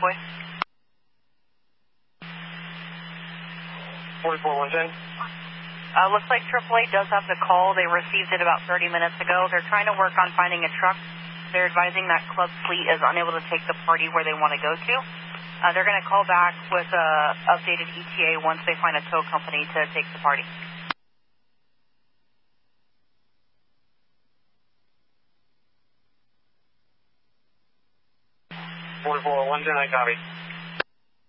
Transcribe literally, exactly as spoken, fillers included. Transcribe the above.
boy. forty-four one ten. Uh, looks like triple A does have the call. They received it about thirty minutes ago. They're trying to work on finding a truck. They're advising that Club Fleet is unable to take the party where they want to go to. Uh, they're going to call back with an updated E T A once they find a tow company to take the party. forty-four one ten, I copy.